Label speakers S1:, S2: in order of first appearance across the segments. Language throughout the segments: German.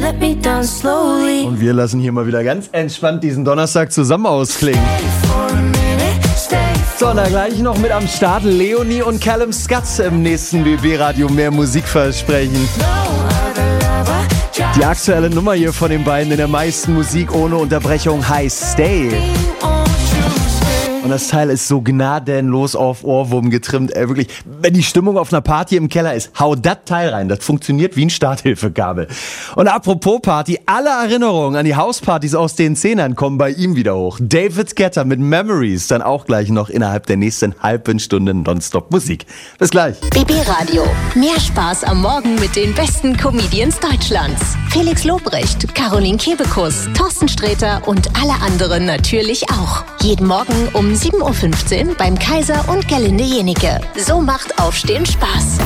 S1: Und wir lassen hier mal wieder ganz entspannt diesen Donnerstag zusammen ausklingen. So, und da gleich noch mit am Start Leonie und Callum Scott im nächsten BB-Radio mehr Musik versprechen. Die aktuelle Nummer hier von den beiden in der meisten Musik ohne Unterbrechung heißt Stay. Und das Teil ist so gnadenlos auf Ohrwurm getrimmt. Wirklich, wenn die Stimmung auf einer Party im Keller ist, hau das Teil rein. Das funktioniert wie ein Starthilfekabel. Und apropos Party, alle Erinnerungen an die Hauspartys aus den Zehnern kommen bei ihm wieder hoch. David Guetta mit Memories, dann auch gleich noch innerhalb der nächsten halben Stunde Nonstop Musik. Bis gleich.
S2: BB Radio. Mehr Spaß am Morgen mit den besten Comedians Deutschlands. Felix Lobrecht, Caroline Kebekus, Thorsten Sträter und alle anderen natürlich auch. Jeden Morgen um 7.15 Uhr beim Kaiser und Gerlinde Jenike. So macht Aufstehen Spaß.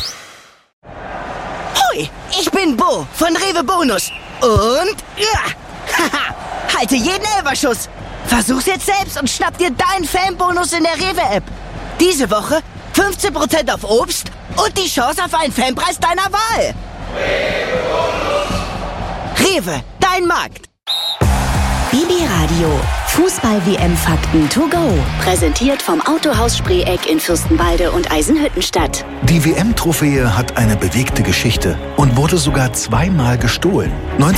S3: Hoi, ich bin Bo von Rewe Bonus. Und haha, halte jeden Elferschuss. Versuch's jetzt selbst und schnapp dir deinen Fanbonus in der Rewe-App. Diese Woche 15% auf Obst und die Chance auf einen Fanpreis deiner Wahl. Rewe, dein Markt.
S2: BB Radio. Fußball-WM-Fakten to go. Präsentiert vom Autohaus Spreeck in Fürstenwalde und Eisenhüttenstadt.
S4: Die WM-Trophäe hat eine bewegte Geschichte und wurde sogar zweimal gestohlen.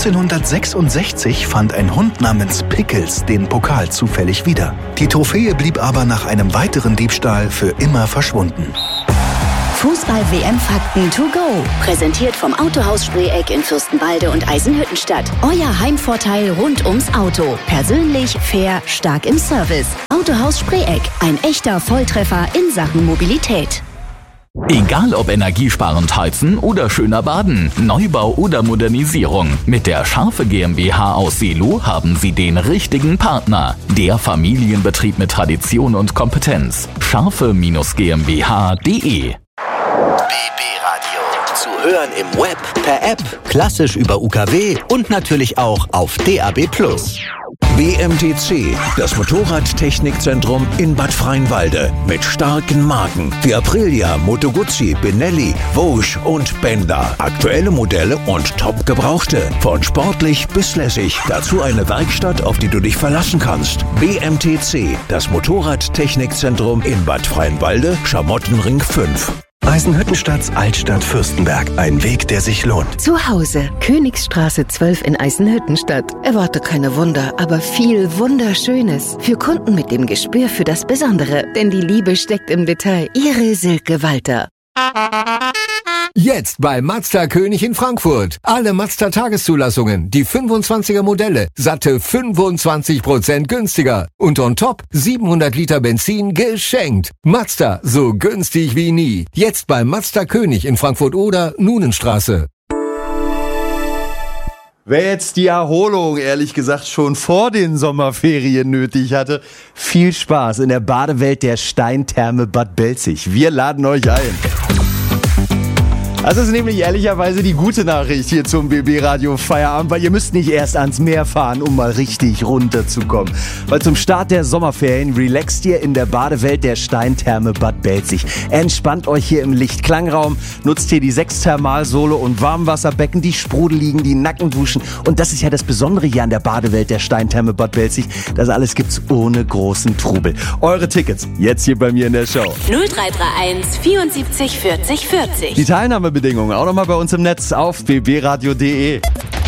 S4: 1966 fand ein Hund namens Pickles den Pokal zufällig wieder. Die Trophäe blieb aber nach einem weiteren Diebstahl für immer verschwunden.
S2: Fußball-WM-Fakten to go. Präsentiert vom Autohaus Spreeck in Fürstenwalde und Eisenhüttenstadt. Euer Heimvorteil rund ums Auto. Persönlich, fair, stark im Service. Autohaus Spreeck. Ein echter Volltreffer in Sachen Mobilität.
S5: Egal ob energiesparend heizen oder schöner baden, Neubau oder Modernisierung. Mit der Scharfe GmbH aus Seelow haben Sie den richtigen Partner. Der Familienbetrieb mit Tradition und Kompetenz. Scharfe-GmbH.de.
S6: BB Radio. Zu hören im Web, per App, klassisch über UKW und natürlich auch auf DAB+.
S7: BMTC, das Motorradtechnikzentrum in Bad Freienwalde. Mit starken Marken wie Aprilia, Moto Guzzi, Benelli, Vosges und Bender. Aktuelle Modelle und top gebrauchte. Von sportlich bis lässig. Dazu eine Werkstatt, auf die du dich verlassen kannst. BMTC, das Motorradtechnikzentrum in Bad Freienwalde, Schamottenring 5.
S4: Eisenhüttenstadts Altstadt Fürstenberg. Ein Weg, der sich lohnt.
S8: Zu Hause. Königsstraße 12 in Eisenhüttenstadt. Erwarte keine Wunder, aber viel Wunderschönes. Für Kunden mit dem Gespür für das Besondere. Denn die Liebe steckt im Detail. Ihre Silke Walter.
S9: Jetzt bei Mazda König in Frankfurt. Alle Mazda Tageszulassungen, die 25er Modelle, satte 25% günstiger. Und on top 700 Liter Benzin geschenkt. Mazda, so günstig wie nie. Jetzt bei Mazda König in Frankfurt oder Nunenstraße.
S1: Wer jetzt die Erholung, ehrlich gesagt, schon vor den Sommerferien nötig hatte, viel Spaß in der Badewelt der Steintherme Bad Belzig. Wir laden euch ein. Das ist nämlich ehrlicherweise die gute Nachricht hier zum BB Radio Feierabend, weil ihr müsst nicht erst ans Meer fahren, um mal richtig runterzukommen. Weil zum Start der Sommerferien relaxt ihr in der Badewelt der Steintherme Bad Belzig. Entspannt euch hier im Lichtklangraum, nutzt hier die 6 Thermalsohle und Warmwasserbecken, die sprudeligen, die Nackenduschen. Und das ist ja das Besondere hier an der Badewelt der Steintherme Bad Belzig. Das alles gibt's ohne großen Trubel. Eure Tickets jetzt hier bei mir in der Show.
S2: 0331 74 40 40.
S1: Die Teilnahmebedingungen auch nochmal bei uns im Netz auf bbradio.de.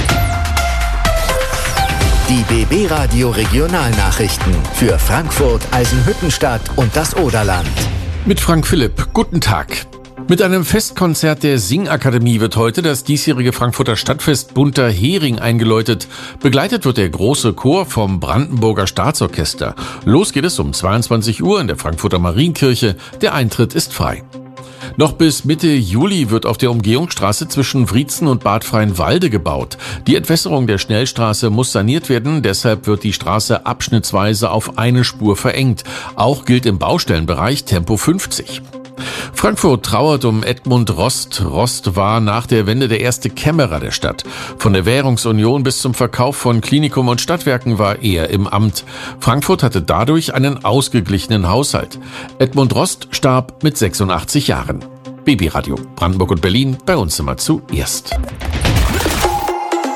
S6: Die BB Radio Regionalnachrichten für Frankfurt, Eisenhüttenstadt und das Oderland.
S10: Mit Frank Philipp. Guten Tag. Mit einem Festkonzert der Singakademie wird heute das diesjährige Frankfurter Stadtfest Bunter Hering eingeläutet. Begleitet wird der große Chor vom Brandenburger Staatsorchester. Los geht es um 22 Uhr in der Frankfurter Marienkirche. Der Eintritt ist frei. Noch bis Mitte Juli wird auf der Umgehungsstraße zwischen Wriezen und Bad Freienwalde gebaut. Die Entwässerung der Schnellstraße muss saniert werden, deshalb wird die Straße abschnittsweise auf eine Spur verengt. Auch gilt im Baustellenbereich Tempo 50. Frankfurt trauert um Edmund Rost. Rost war nach der Wende der erste Kämmerer der Stadt. Von der Währungsunion bis zum Verkauf von Klinikum und Stadtwerken war er im Amt. Frankfurt hatte dadurch einen ausgeglichenen Haushalt. Edmund Rost starb mit 86 Jahren. BB Radio Brandenburg und Berlin, bei uns immer zuerst.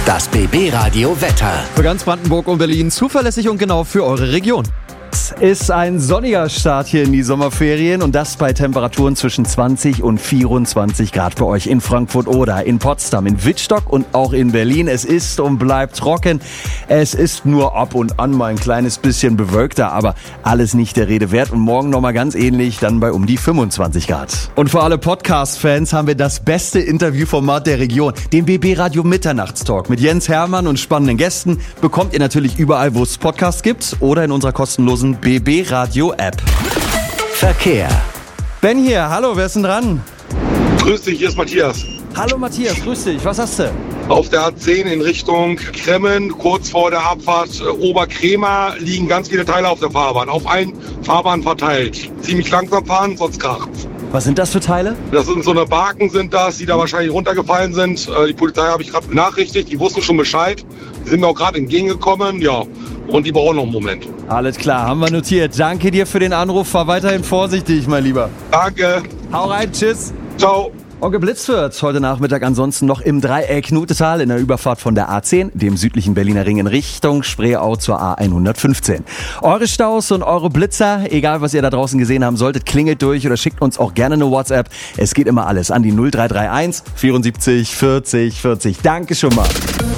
S6: Das BB Radio Wetter.
S1: Für ganz Brandenburg und Berlin zuverlässig und genau für eure Region. Es ist ein sonniger Start hier in die Sommerferien und das bei Temperaturen zwischen 20 und 24 Grad bei euch in Frankfurt oder in Potsdam, in Wittstock und auch in Berlin. Es ist und bleibt trocken. Es ist nur ab und an mal ein kleines bisschen bewölkter, aber alles nicht der Rede wert. Und morgen nochmal ganz ähnlich, dann bei um die 25 Grad. Und für alle Podcast-Fans haben wir das beste Interviewformat der Region, den BB Radio Mitternachtstalk mit Jens Hermann und spannenden Gästen. Bekommt ihr natürlich überall, wo es Podcasts gibt oder in unserer kostenlosen BB Radio App.
S6: Verkehr.
S1: Ben hier, hallo, wer ist denn dran?
S11: Grüß dich, hier ist Matthias.
S1: Hallo Matthias, grüß dich, was hast du?
S11: Auf der A10 in Richtung Kremmen, kurz vor der Abfahrt Oberkremer, liegen ganz viele Teile auf der Fahrbahn, auf allen Fahrbahnen verteilt. Ziemlich langsam fahren, sonst kracht's.
S1: Was sind das für Teile?
S11: Das sind so eine Barken die da wahrscheinlich runtergefallen sind. Die Polizei habe ich gerade benachrichtigt, die wussten schon Bescheid. Die sind mir auch gerade entgegengekommen, ja. Und die brauchen noch einen Moment.
S1: Alles klar, haben wir notiert. Danke dir für den Anruf. Fahr weiterhin vorsichtig, mein Lieber.
S11: Danke.
S1: Hau rein, tschüss.
S11: Ciao.
S1: Und geblitzt wird heute Nachmittag ansonsten noch im Dreieck Nutetal in der Überfahrt von der A10, dem südlichen Berliner Ring in Richtung Spreeau zur A115. Eure Staus und eure Blitzer, egal was ihr da draußen gesehen haben solltet, klingelt durch oder schickt uns auch gerne eine WhatsApp. Es geht immer alles an die 0331 74 40 40. Danke schon mal.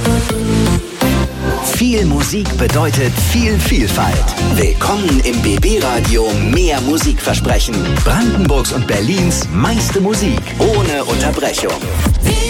S6: Viel Musik bedeutet viel Vielfalt. Willkommen im BB Radio Mehr Musikversprechen. Brandenburgs und Berlins meiste Musik ohne Unterbrechung.